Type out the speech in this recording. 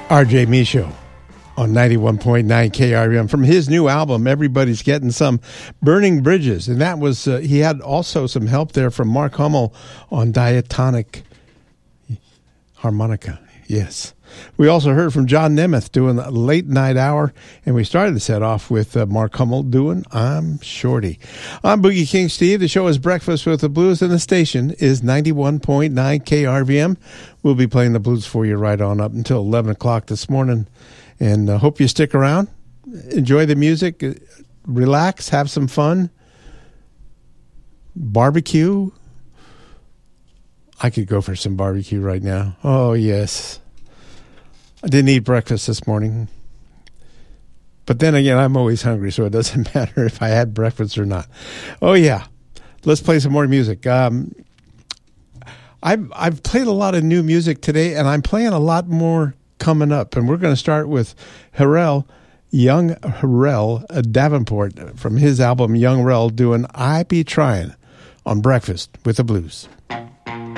RJ Michaud on 91.9 KRM from his new album, Everybody's Getting Some, Burning Bridges. And that was, he had also some help there from Mark Hummel on diatonic harmonica. Yes. We also heard from John Nemeth doing a late night hour, and we started the set off with Mark Hummel doing I'm Shorty. I'm Boogie King Steve. The show is Breakfast with the Blues, and the station is 91.9 KRVM. We'll be playing the blues for you right on up until 11 o'clock this morning, and hope you stick around. Enjoy the music, relax, have some fun, barbecue. I could go for some barbecue right now. Oh, yes. I didn't eat breakfast this morning. But then again, I'm always hungry, so it doesn't matter if I had breakfast or not. Oh, yeah. Let's play some more music. I've played a lot of new music today, and I'm playing a lot more coming up. And we're going to start with Young Harrell Davenport from his album Young Rel doing I Be Trying on Breakfast with the Blues.